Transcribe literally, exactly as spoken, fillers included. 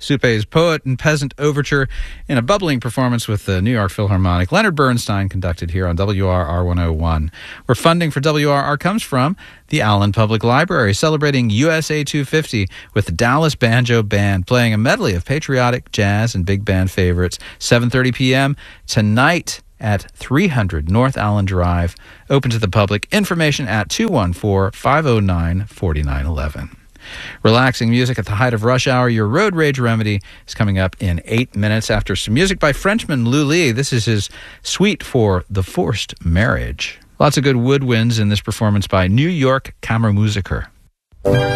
Suppé's Poet and Peasant Overture in a bubbling performance with the New York Philharmonic. Leonard Bernstein conducted here on W R R one oh one, where funding for W R R comes from the Allen Public Library, celebrating U S A two fifty with the Dallas Banjo Band, playing a medley of patriotic, jazz, and big band favorites. seven thirty p.m. tonight at three hundred North Allen Drive. Open to the public. Information at two one four, five oh nine, four nine one one. Relaxing music at the height of rush hour. Your road rage remedy is coming up in eight minutes after some music by Frenchman Lou Lee. This is his suite for The Forced Marriage. Lots of good woodwinds in this performance by New York Kammermusiker.